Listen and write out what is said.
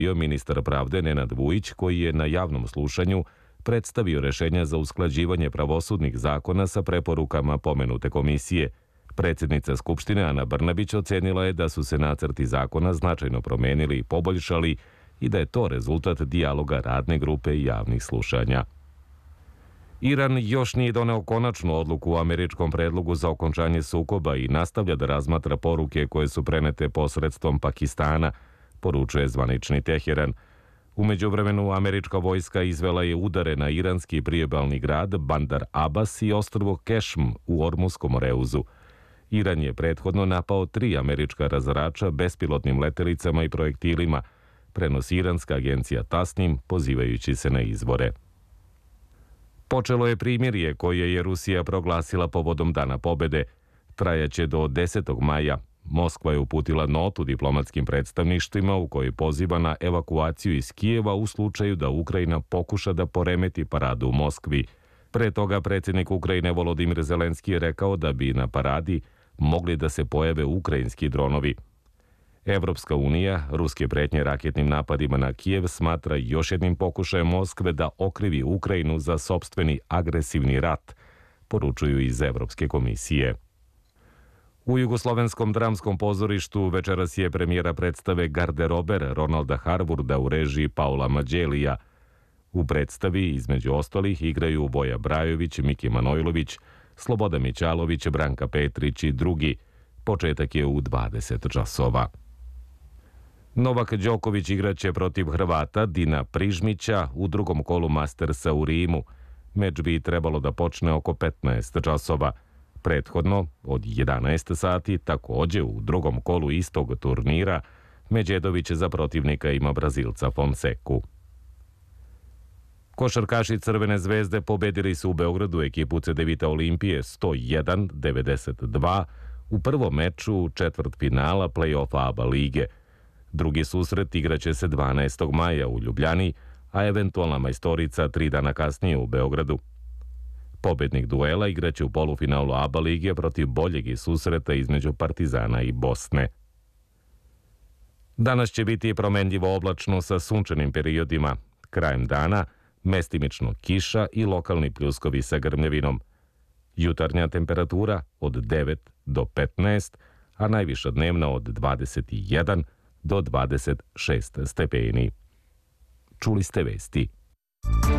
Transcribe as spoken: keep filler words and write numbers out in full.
bio ministar pravde Nenad Vujić, koji je na javnom slušanju predstavio rešenja za usklađivanje pravosudnih zakona sa preporukama pomenute komisije. Predsjednica Skupštine Ana Brnabić ocenila je da su se nacrti zakona značajno promenili i poboljšali i da je to rezultat dijaloga radne grupe i javnih slušanja. Iran još nije doneo konačnu odluku u američkom predlogu za okončanje sukoba i nastavlja da razmatra poruke koje su prenete posredstvom Pakistana, poručuje zvanični Teheran. U međuvremenu, američka vojska izvela je udare na iranski priobalni grad Bandar Abbas i ostrvo Kešm u Ormuskom Reuzu. Iran je prethodno napao tri američka razarača bespilotnim letelicama i projektilima, prenosi iranska agencija Tasnim, pozivajući se na izvore. Počelo je primirje koje je Rusija proglasila povodom Dana pobede. Trajaće do desetog maja. Moskva je uputila notu diplomatskim predstavništvima u kojoj poziva na evakuaciju iz Kijeva u slučaju da Ukrajina pokuša da poremeti paradu u Moskvi. Pre toga predsjednik Ukrajine Volodimir Zelenski je rekao da bi na paradi mogli da se pojave ukrajinski dronovi. Evropska unija ruske pretnje raketnim napadima na Kijev smatra još jednim pokušajem Moskve da okrivi Ukrajinu za sopstveni agresivni rat, poručuju iz Evropske komisije. U Jugoslovenskom dramskom pozorištu večeras je premijera predstave Garderober Ronalda Harvurda u režiji Paula Mađelija. U predstavi, između ostalih, igraju Voja Brajović, Miki Manojlović, Sloboda Mićalović, Branka Petrić i drugi. Početak je u dvadeset časova. Novak Đoković igraće protiv Hrvata Dina Prižmića u drugom kolu Mastersa u Rimu. Meč bi trebalo da počne oko petnaest časova. Prethodno, od jedanaest sati, takođe u drugom kolu istog turnira, Međedović za protivnika ima Brazilca Fonseku. Košarkaši Crvene zvezde pobedili su u Beogradu ekipu Cedevita Olimpije sto jedan devedeset dva u prvom meču četvrtfinala play-offa A B A lige. Drugi susret igraće se dvanaestog maja u Ljubljani, a eventualna majstorica tri dana kasnije u Beogradu. Pobednik duela igraće u polufinalu A B A lige protiv boljeg i susreta između Partizana i Bosne. Danas će biti promenljivo oblačno sa sunčanim periodima. Krajem dana mestimično kiša i lokalni pljuskovi sa grmljavinom. Jutarnja temperatura od devet do petnaest, a najviša dnevna od dvadeset jedan do dvadeset šest stepeni. Čuli ste vesti.